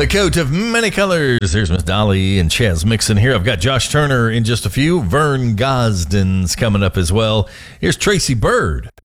A coat of many colors. There's Miss Dolly and Chaz Mixon here. I've got Josh Turner in just a few. Vern Gosden's coming up as well. Here's Tracy Bird.